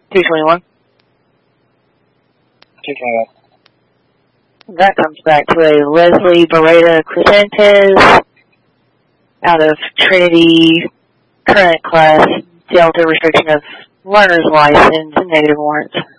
221. 221. That comes back to a Leslie Beretta Crescentes out of Trinity, current class, Delta restriction of learner's license and negative warrants.